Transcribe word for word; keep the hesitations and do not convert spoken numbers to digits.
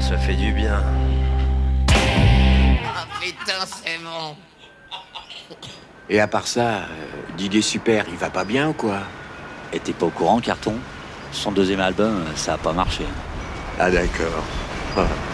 ça fait du bien. Ah putain, c'est bon. Et à part ça, euh, Didier Super, il va pas bien ou quoi? Et t'es pas au courant, Carton? Son deuxième album, ça a pas marché. Ah d'accord.